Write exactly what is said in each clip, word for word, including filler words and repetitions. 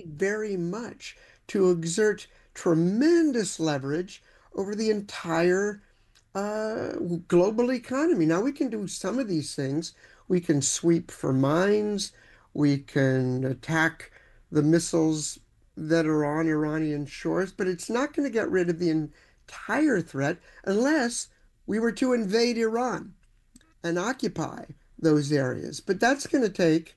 very much to exert tremendous leverage over the entire uh, global economy. Now, we can do some of these things. We can sweep for mines. We can attack the missiles that are on Iranian shores, but it's not going to get rid of the entire threat unless we were to invade Iran and occupy those areas. But that's going to take,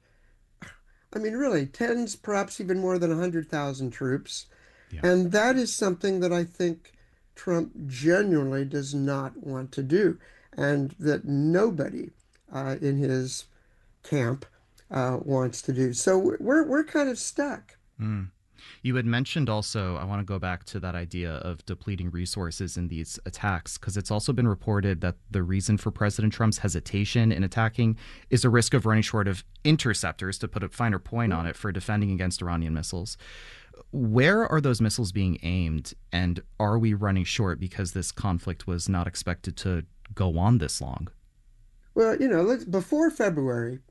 I mean, really, tens, perhaps even more than one hundred thousand troops. Yeah. And that is something that I think Trump genuinely does not want to do, and that nobody uh, in his camp uh, wants to do. So we're we're kind of stuck. Mm. You had mentioned also, I want to go back to that idea of depleting resources in these attacks, because it's also been reported that the reason for President Trump's hesitation in attacking is a risk of running short of interceptors, to put a finer point on it, for defending against Iranian missiles. Where are those missiles being aimed, and are we running short because this conflict was not expected to go on this long? Well, you know, let's, before February,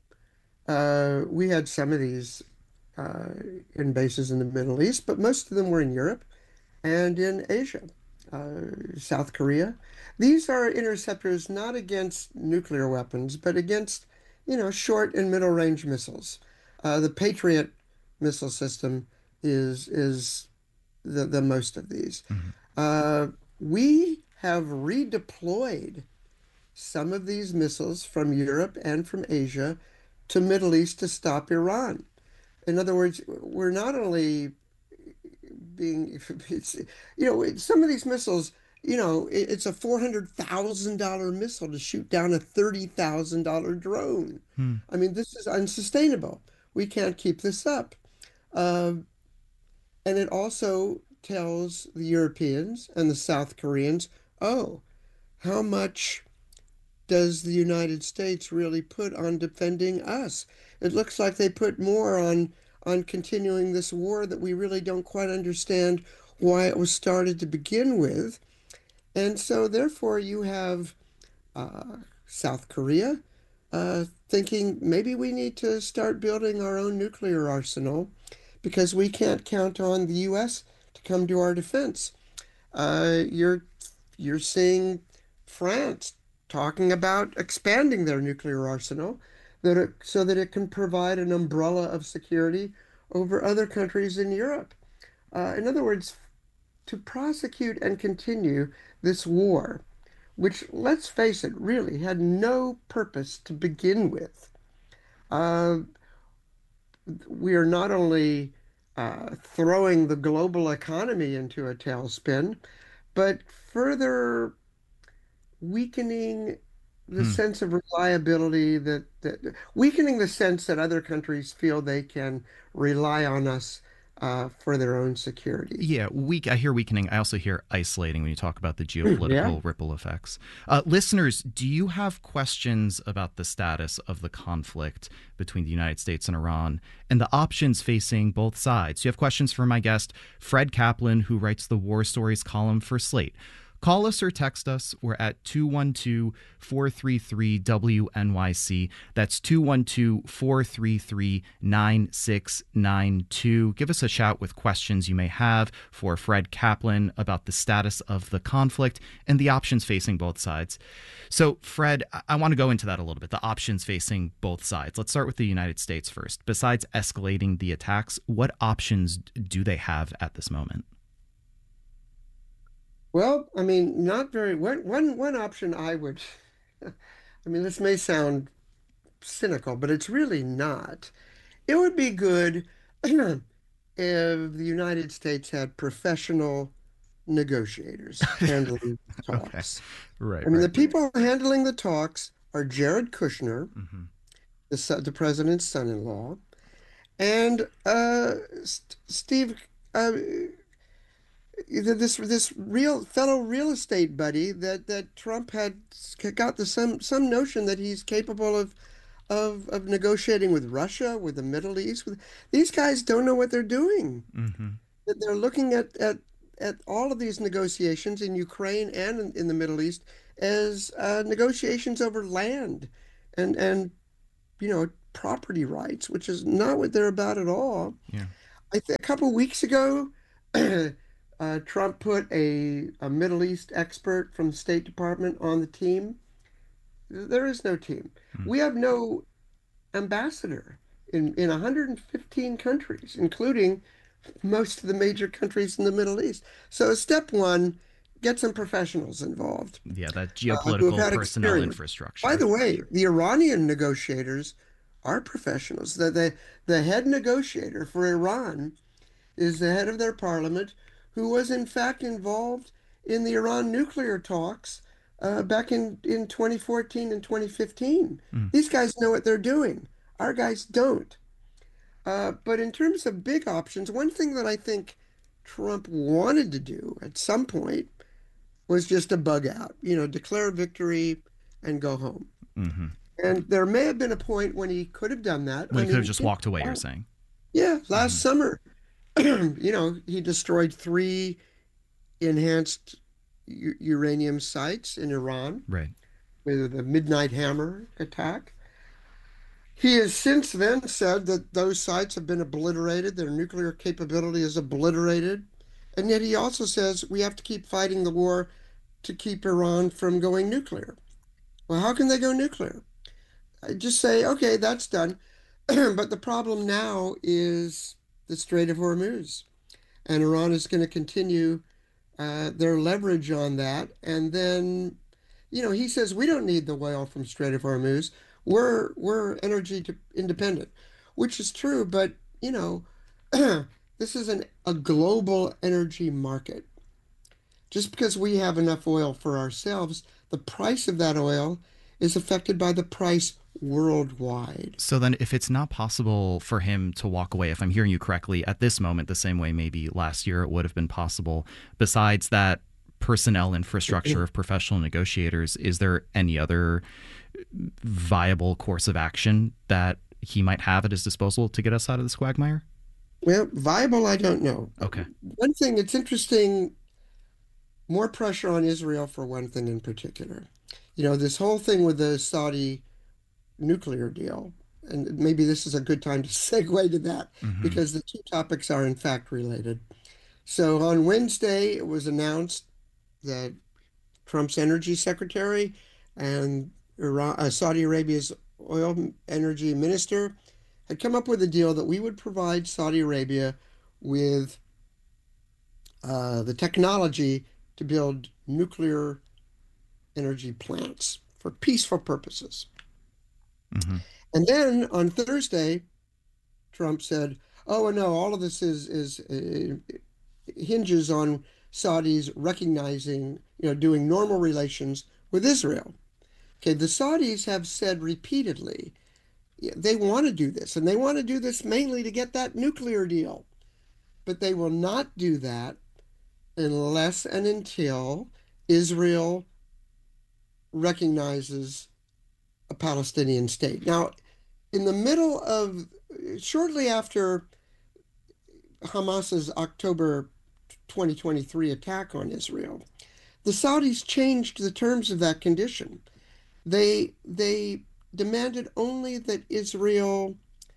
uh, we had some of these uh, in bases in the Middle East, but most of them were in Europe and in Asia, uh, South Korea. These are interceptors not against nuclear weapons, but against, you know, short and middle range missiles. Uh, the Patriot missile system is is the, the most of these. Mm-hmm. Uh, we have redeployed some of these missiles from Europe and from Asia to Middle East to stop Iran. In other words, we're not only being, it's, you know, some of these missiles, you know, it's a four hundred thousand dollars missile to shoot down a thirty thousand dollars drone. Hmm. I mean, this is unsustainable. We can't keep this up. Uh, and it also tells the Europeans and the South Koreans, oh, how much does the United States really put on defending us? It looks like they put more on on continuing this war that we really don't quite understand why it was started to begin with. And so therefore you have uh, South Korea uh, thinking maybe we need to start building our own nuclear arsenal because we can't count on the U S to come to our defense. Uh, you're you're seeing France talking about expanding their nuclear arsenal that it, so that it can provide an umbrella of security over other countries in Europe. Uh, in other words, to prosecute and continue this war, which, let's face it, really had no purpose to begin with. Uh, we are not only uh, throwing the global economy into a tailspin, but further weakening the Hmm. sense of reliability that, that weakening the sense that other countries feel they can rely on us uh, for their own security. Yeah, weak. I hear weakening. I also hear isolating when you talk about the Yeah. geopolitical ripple effects. Uh, listeners, do you have questions about the status of the conflict between the United States and Iran and the options facing both sides? You have questions for my guest, Fred Kaplan, who writes the War Stories column for Slate. Call us or text us. We're at two one two, four three three, W N Y C. That's two one two, four three three, nine six nine two. Give us a shout with questions you may have for Fred Kaplan about the status of the conflict and the options facing both sides. So, Fred, I, I want to go into that a little bit, the options facing both sides. Let's start with the United States first. Besides escalating the attacks, what options do they have at this moment? Well, I mean, not very. One, one, one option I would, I mean, this may sound cynical, but it's really not. It would be good if the United States had professional negotiators handling Okay. talks. Right, I mean, right. the people handling the talks are Jared Kushner, Hmm. the, son- the president's son-in-law, and uh, St Steve, uh, this this real fellow real estate buddy that that Trump had got the some some notion that he's capable of of of negotiating with Russia, with the Middle East. With these guys don't know what they're doing. Hmm. They're looking at at at all of these negotiations in Ukraine and in, in the Middle East as uh, negotiations over land and and you know property rights, which is not what they're about at all. Yeah. I th a couple weeks ago, uh, Trump put a, a Middle East expert from the State Department on the team. There is no team. Mm. We have no ambassador in, in one hundred fifteen countries, including most of the major countries in the Middle East. So, step one, get some professionals involved Yeah, that uh, who have geopolitical had personnel experience. By infrastructure. the way, the Iranian negotiators are professionals. The, the, the head negotiator for Iran is the head of their parliament, who was in fact involved in the Iran nuclear talks uh, back in, in twenty fourteen and twenty fifteen. Mm. These guys know what they're doing. Our guys don't. Uh, but in terms of big options, one thing that I think Trump wanted to do at some point was just a bug out, you know, declare victory and go home. Hmm. And there may have been a point when he could have done that. When I he could have mean, just you walked away, you're know, saying? yeah, last Hmm. summer, you know, he destroyed three enhanced u- uranium sites in Iran Right. with the Midnight Hammer attack. He has since then said that those sites have been obliterated, their nuclear capability is obliterated. And yet he also says we have to keep fighting the war to keep Iran from going nuclear. Well, how can they go nuclear? I just say, okay, that's done. But the problem now is the Strait of Hormuz. And Iran is going to continue uh, their leverage on that. And then, you know, he says we don't need the oil from Strait of Hormuz. We're we're energy to, independent, which is true. But you know, this is an, a global energy market. Just because we have enough oil for ourselves, the price of that oil is affected by the price worldwide. So then, if it's not possible for him to walk away, if I'm hearing you correctly, at this moment, the same way maybe last year it would have been possible, besides that personnel infrastructure of professional negotiators, is there any other viable course of action that he might have at his disposal to get us out of this quagmire? Well, viable, I don't know. Okay. One thing, it's interesting, more pressure on Israel for one thing in particular. You know, this whole thing with the Saudi nuclear deal, and maybe this is a good time to segue to that Hmm. because the two topics are in fact related. So on Wednesday, it was announced that Trump's energy secretary and Iran, uh, Saudi Arabia's oil energy minister had come up with a deal that we would provide Saudi Arabia with uh, the technology to build nuclear energy plants for peaceful purposes. Hmm. And then on Thursday, Trump said, "Oh no, all of this is is uh, hinges on Saudis recognizing, you know, doing normal relations with Israel." Okay, the Saudis have said repeatedly yeah, they want to do this, and they want to do this mainly to get that nuclear deal, but they will not do that unless and until Israel recognizes a Palestinian state. Now, in the middle of shortly after Hamas's October twenty twenty-three attack on Israel, the Saudis changed the terms of that condition. They they demanded only that Israel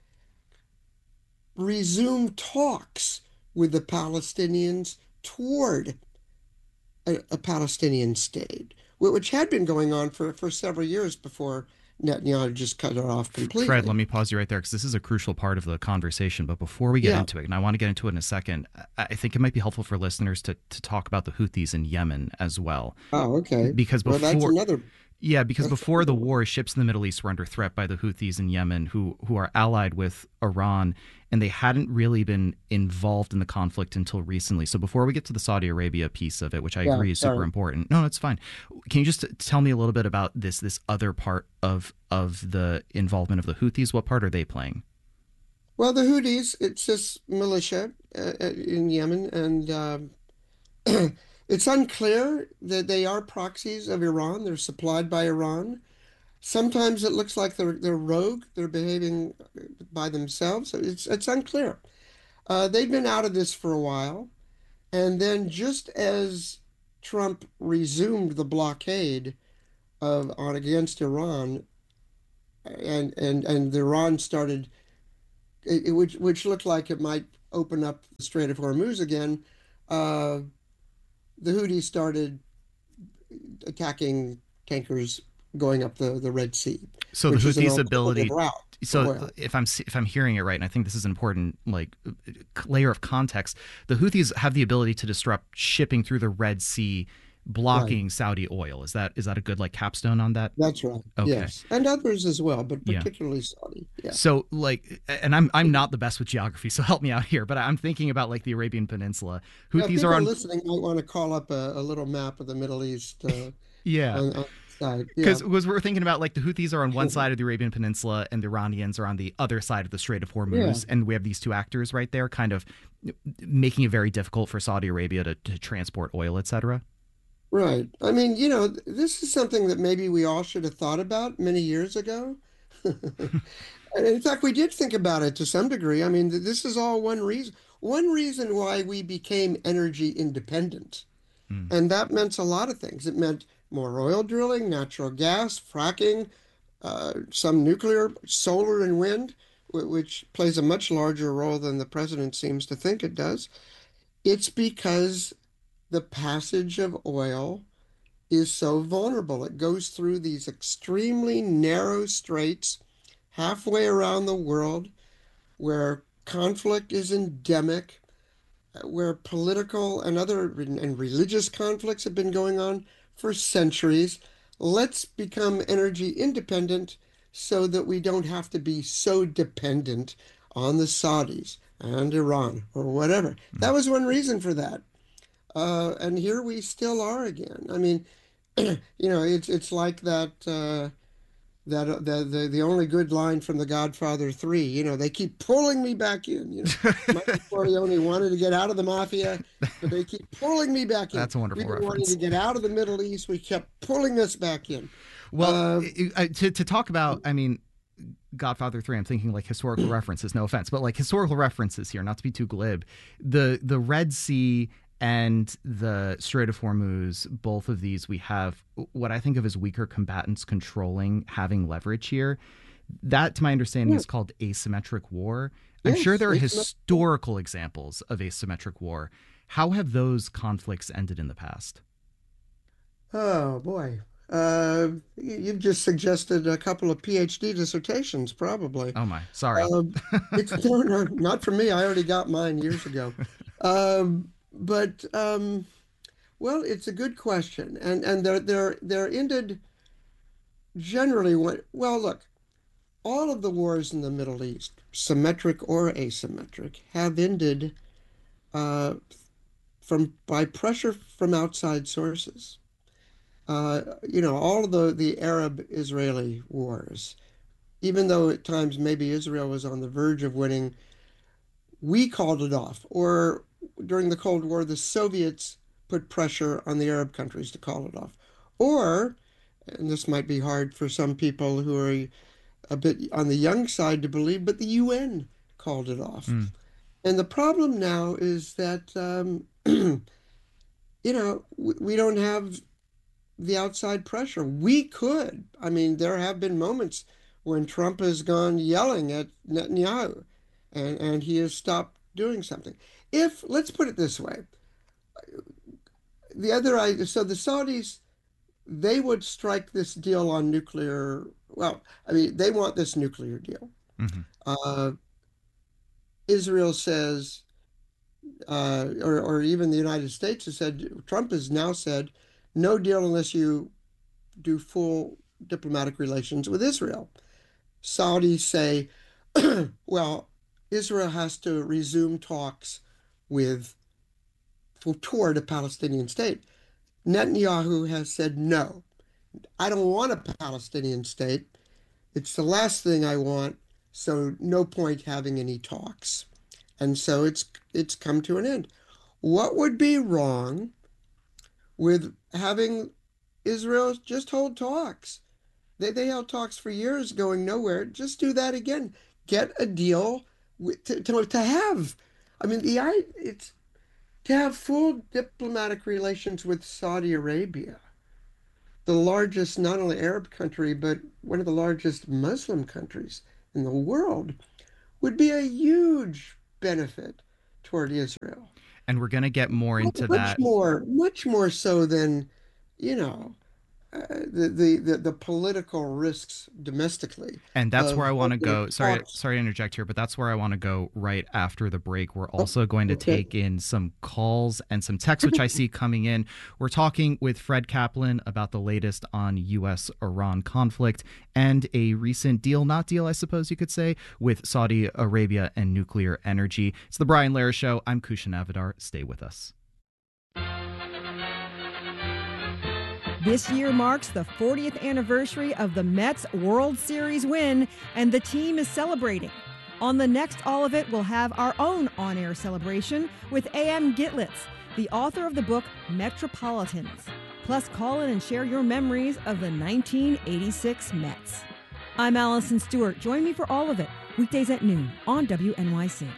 resume talks with the Palestinians toward a, a Palestinian state, which had been going on for, for several years before Netanyahu just cut it off Fred, let completely. me pause you right there because this is a crucial part of the conversation. But before we get Yeah. into it, and I want to get into it in a second, I think it might be helpful for listeners to, to talk about the Houthis in Yemen as well. Oh, okay. Because Well, that's before, another. yeah, because That's before the another one. war, ships in the Middle East were under threat by the Houthis in Yemen, who who are allied with Iran, and they hadn't really been involved in the conflict until recently. So before we get to the Saudi Arabia piece of it, which I Yeah. agree is super Sorry. important, no, that's fine. Can you just tell me a little bit about this this other part of of the involvement of the Houthis? What part are they playing? Well, the Houthis, it's just militia uh, uh, in Yemen, and um, it's unclear that they are proxies of Iran. They're supplied by Iran. Sometimes it looks like they're they're rogue. They're behaving by themselves. It's it's unclear. Uh, they've been out of this for a while, and then just as Trump resumed the blockade of on against Iran, and and and Iran started, it, it- which which looked like it might open up the Strait of Hormuz again, uh, the Houthis started attacking tankers going up the, the Red Sea, So the which is an Houthis' alternative ability. route for So oil. if I'm if I'm hearing it right, and I think this is an important like layer of context, the Houthis have the ability to disrupt shipping through the Red Sea, Right. blocking Saudi oil. Is that is that a good like capstone on that? That's right. Okay. Yes. And others as well, but Yeah. particularly Saudi. Yeah. So like, and I'm I'm not the best with geography, so help me out here. But I'm thinking about like the Arabian Peninsula. Now, Houthis are people on. listening might want to call up a, a little map of the Middle East uh, Yeah. on, on the side. Yeah. Because because we're thinking about like the Houthis are on one side of the Arabian Peninsula and the Iranians are on the other side of the Strait of Yeah. Hormuz, and we have these two actors right there, kind of making it very difficult for Saudi Arabia to, to transport oil, et cetera. Right. I mean, you know, th- this is something that maybe we all should have thought about many years ago. And in fact, we did think about it to some degree. I mean, th- this is all one reason, one reason why we became energy independent. Mm. And that meant a lot of things. It meant more oil drilling, natural gas, fracking, uh, some nuclear, solar and wind, wh- which plays a much larger role than the president seems to think it does. It's because the passage of oil is so vulnerable. It goes through these extremely narrow straits halfway around the world where conflict is endemic, uh, where political and other and religious conflicts have been going on for centuries. Let's become energy independent so that we don't have to be so dependent on the Saudis and Iran or whatever. Mm. That was one reason for that. Uh, and here we still are again. I mean, you know, it's it's like that uh, that uh, the, the the only good line from The Godfather three. You know, they keep pulling me back in. You know, Michael Corleone wanted to get out of the mafia, but they keep pulling me back in. That's a wonderful We've been wanting to reference. get out of the Middle East. We kept pulling us back in. Well, Uh, to to talk about, I mean, Godfather three, I'm thinking like historical references, no offense, but like historical references here, not to be too glib. The the Red Sea and the Strait of Hormuz, both of these we have what I think of as weaker combatants controlling, having leverage here. That, to my understanding, yeah, is called asymmetric war. I'm sure yes, there are asymmetrical. historical examples of asymmetric war. How have those conflicts ended in the past? Oh boy. Uh, you- you've just suggested a couple of PhD dissertations, probably. Oh my, sorry. Um, it's no, no, not for me. I already got mine years ago. Um, but um, well, it's a good question, and and they're they're they're ended generally when well, look, all of the wars in the Middle East, symmetric or asymmetric, have ended uh, from by pressure from outside sources. Uh, you know, all of the the Arab-Israeli wars, even though at times maybe Israel was on the verge of winning, we called it off. Or during the Cold War, the Soviets put pressure on the Arab countries to call it off. Or, and this might be hard for some people who are a bit on the young side to believe, but the U N called it off. Mm. And the problem now is that, um, you know, we, we don't have the outside pressure. We could. I mean, there have been moments when Trump has gone yelling at Netanyahu and, and he has stopped doing something. If, let's put it this way, the other idea, so the Saudis, they would strike this deal on nuclear. Well, I mean, they want this nuclear deal. Mm-hmm. Uh, Israel says, uh, or, or even the United States has said, Trump has now said, no deal unless you do full diplomatic relations with Israel. Saudis say, well, Israel has to resume talks with toward a Palestinian state. Netanyahu has said, no, I don't want a Palestinian state. It's the last thing I want, so no point having any talks. And so it's it's come to an end. What would be wrong with having Israel just hold talks? They they held talks for years going nowhere. Just do that again. Get a deal with, to, to to have. I mean, the I it's to have full diplomatic relations with Saudi Arabia, the largest not only Arab country but one of the largest Muslim countries in the world, would be a huge benefit. toward Israel. And we're going to get more into Much that. more, much more so than, you know, uh, the, the, the, the political risks domestically And that's where of I want to opening go. Sorry, talks. sorry to interject here, but that's where I want to go right after the break. We're Oh, also going to okay. take in some calls and some texts, which I see coming in. We're talking with Fred Kaplan about the latest on U S Iran conflict and a recent deal, not deal, I suppose you could say, with Saudi Arabia and nuclear energy. It's the Brian Lehrer Show. I'm Kushan Avidar. Stay with us. This year marks the fortieth anniversary of the Mets World Series win, and the team is celebrating. On the next All of It, we'll have our own on-air celebration with A M Gitlitz, the author of the book Metropolitans. Plus, call in and share your memories of the nineteen eighty-six Mets. I'm Allison Stewart. Join me for All of It, weekdays at noon on W N Y C.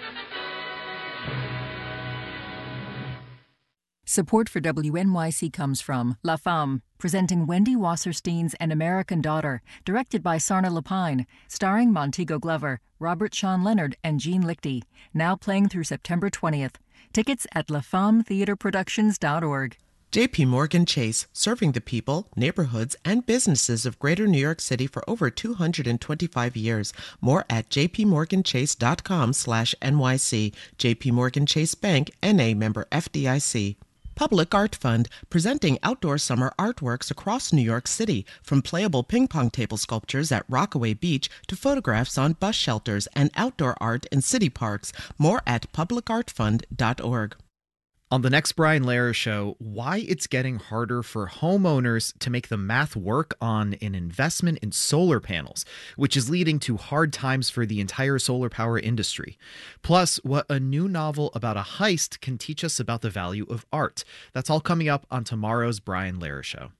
Support for W N Y C comes from La Femme, presenting Wendy Wasserstein's An American Daughter, directed by Sarna Lapine, starring Montego Glover, Robert Sean Leonard, and Jean Lichty. Now playing through September twentieth. Tickets at la femme theater productions dot org. J P Morgan Chase, serving the people, neighborhoods, and businesses of Greater New York City for over two hundred twenty-five years. More at jpmorganchase.com slash NYC. J P Morgan Chase Bank, N A member F D I C. Public Art Fund, presenting outdoor summer artworks across New York City, from playable ping pong table sculptures at Rockaway Beach to photographs on bus shelters and outdoor art in city parks. More at public art fund dot org. On the next Brian Lehrer Show, why it's getting harder for homeowners to make the math work on an investment in solar panels, which is leading to hard times for the entire solar power industry. Plus, what a new novel about a heist can teach us about the value of art. That's all coming up on tomorrow's Brian Lehrer Show.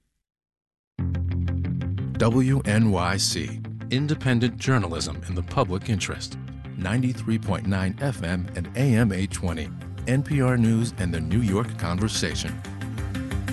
W N Y C, independent journalism in the public interest. ninety-three point nine F M and A M eight twenty. N P R News and the New York Conversation.